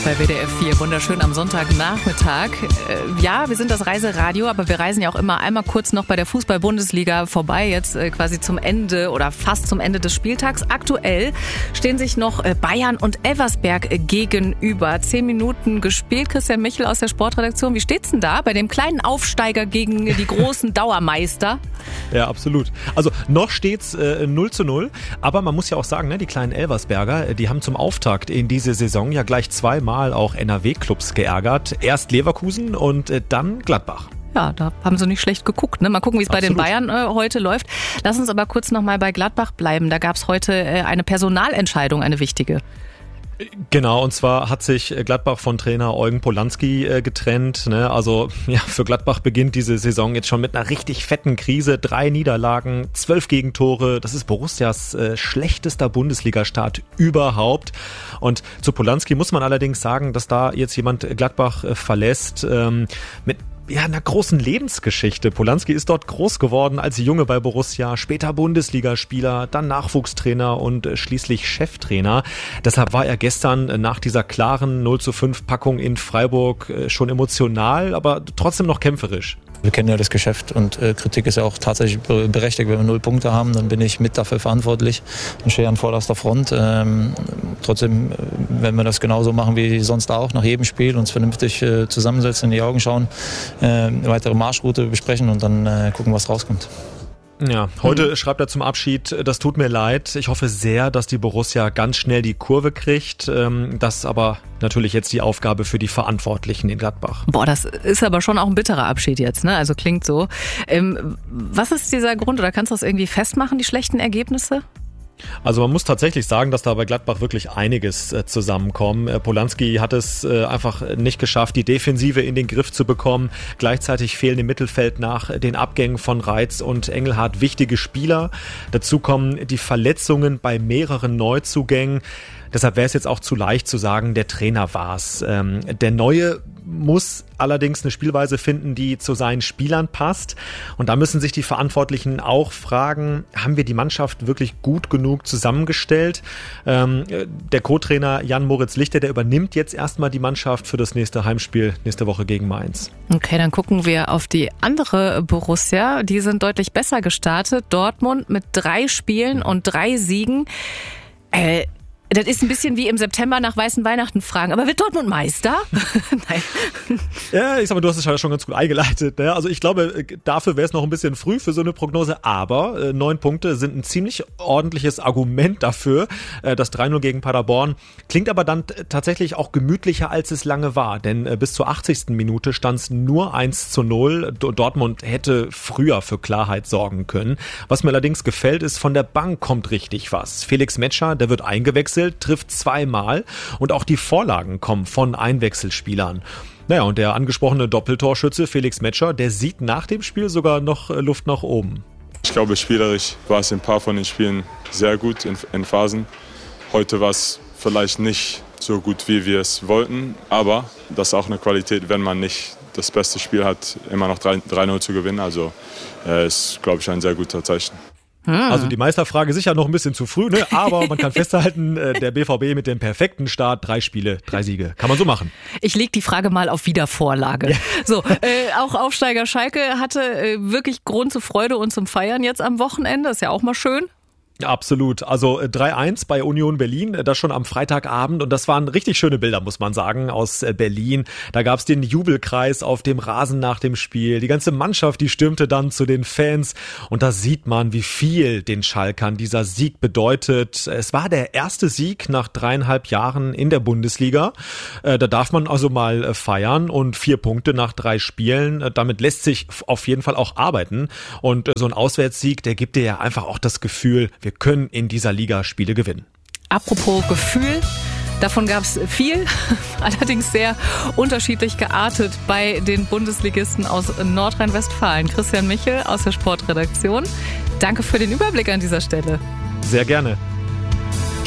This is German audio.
bei WDR 4. Wunderschön am Sonntagnachmittag. Ja, wir sind das Reiseradio, aber wir reisen ja auch immer einmal kurz noch bei der Fußball-Bundesliga vorbei. Jetzt quasi zum Ende oder fast zum Ende des Spieltags. Aktuell stehen sich noch Bayern und Elversberg gegenüber. 10 Minuten gespielt. Christian Michel aus der Sportredaktion. Wie steht's denn da bei dem kleinen Aufsteiger gegen die großen Dauermeister? Ja, absolut. Also noch steht's 0:0. Aber man muss ja auch sagen, ne, die kleinen Elversberger, die haben zum Auftakt in diese Saison ja gleich zweimal auch NRW-Clubs geärgert. Erst Leverkusen und dann Gladbach. Ja, da haben sie nicht schlecht geguckt. Ne? Mal gucken, wie es bei den Bayern heute läuft. Lass uns aber kurz nochmal bei Gladbach bleiben. Da gab es heute eine Personalentscheidung, eine wichtige. Genau, und zwar hat sich Gladbach von Trainer Eugen Polanski getrennt. Ne? Also ja, für Gladbach beginnt diese Saison jetzt schon mit einer richtig fetten Krise. 3 Niederlagen, 12 Gegentore. Das ist Borussias schlechtester Bundesliga-Start überhaupt. Und zu Polanski muss man allerdings sagen, dass da jetzt jemand Gladbach verlässt mit einer großen Lebensgeschichte. Polanski ist dort groß geworden als Junge bei Borussia, später Bundesligaspieler, dann Nachwuchstrainer und schließlich Cheftrainer. Deshalb war er gestern nach dieser klaren 0:5 Packung in Freiburg schon emotional, aber trotzdem noch kämpferisch. Wir kennen ja das Geschäft und Kritik ist ja auch tatsächlich berechtigt. Wenn wir 0 Punkte haben, dann bin ich mit dafür verantwortlich und stehe an vorderster Front. Trotzdem, wenn wir das genauso machen wie sonst auch, nach jedem Spiel uns vernünftig zusammensetzen, in die Augen schauen, eine weitere Marschroute besprechen und dann gucken, was rauskommt. Ja, heute schreibt er zum Abschied, das tut mir leid. Ich hoffe sehr, dass die Borussia ganz schnell die Kurve kriegt. Das ist aber natürlich jetzt die Aufgabe für die Verantwortlichen in Gladbach. Boah, das ist aber schon auch ein bitterer Abschied jetzt, ne? Also klingt so. Was ist dieser Grund oder kannst du das irgendwie festmachen, die schlechten Ergebnisse? Also man muss tatsächlich sagen, dass da bei Gladbach wirklich einiges zusammenkommt. Polanski hat es einfach nicht geschafft, die Defensive in den Griff zu bekommen. Gleichzeitig fehlen im Mittelfeld nach den Abgängen von Reitz und Engelhardt wichtige Spieler. Dazu kommen die Verletzungen bei mehreren Neuzugängen. Deshalb wäre es jetzt auch zu leicht zu sagen, der Trainer war's. Der Neue muss allerdings eine Spielweise finden, die zu seinen Spielern passt. Und da müssen sich die Verantwortlichen auch fragen, haben wir die Mannschaft wirklich gut genug zusammengestellt? Der Co-Trainer Jan-Moritz Lichter, der übernimmt jetzt erstmal die Mannschaft für das nächste Heimspiel nächste Woche gegen Mainz. Okay, dann gucken wir auf die andere Borussia. Die sind deutlich besser gestartet. Dortmund mit 3 Spielen und 3 Siegen. Das ist ein bisschen wie im September nach weißen Weihnachten fragen. Aber wird Dortmund Meister? Nein. Ja, ich sag mal, du hast es schon ganz gut eingeleitet. Ne? Also ich glaube, dafür wäre es noch ein bisschen früh für so eine Prognose. Aber 9 Punkte sind ein ziemlich ordentliches Argument dafür. Das 3:0 gegen Paderborn klingt aber dann tatsächlich auch gemütlicher, als es lange war. Denn bis zur 80. Minute stand es nur 1:0. Dortmund hätte früher für Klarheit sorgen können. Was mir allerdings gefällt, ist, von der Bank kommt richtig was. Felix Metscher, der wird eingewechselt, trifft 2-mal und auch die Vorlagen kommen von Einwechselspielern. Naja, und der angesprochene Doppeltorschütze Felix Metscher, der sieht nach dem Spiel sogar noch Luft nach oben. Ich glaube, spielerisch war es in ein paar von den Spielen sehr gut in Phasen. Heute war es vielleicht nicht so gut, wie wir es wollten, aber das ist auch eine Qualität, wenn man nicht das beste Spiel hat, immer noch 3:0 zu gewinnen. Also ist, glaube ich, ein sehr guter Zeichen. Also die Meisterfrage sicher noch ein bisschen zu früh, ne? Aber man kann festhalten, der BVB mit dem perfekten Start, 3 Spiele, 3 Siege. Kann man so machen. Ich leg die Frage mal auf Wiedervorlage. Ja. So, auch Aufsteiger Schalke hatte wirklich Grund zur Freude und zum Feiern jetzt am Wochenende. Ist ja auch mal schön. Absolut. Also 3:1 bei Union Berlin, das schon am Freitagabend. Und das waren richtig schöne Bilder, muss man sagen, aus Berlin. Da gab es den Jubelkreis auf dem Rasen nach dem Spiel. Die ganze Mannschaft, die stürmte dann zu den Fans. Und da sieht man, wie viel den Schalkern dieser Sieg bedeutet. Es war der erste Sieg nach 3,5 Jahren in der Bundesliga. Da darf man also mal feiern. Und 4 Punkte nach 3 Spielen. Damit lässt sich auf jeden Fall auch arbeiten. Und so ein Auswärtssieg, der gibt dir ja einfach auch das Gefühl, wir können in dieser Liga Spiele gewinnen. Apropos Gefühl, davon gab es viel, allerdings sehr unterschiedlich geartet bei den Bundesligisten aus Nordrhein-Westfalen. Christian Michel aus der Sportredaktion. Danke für den Überblick an dieser Stelle. Sehr gerne.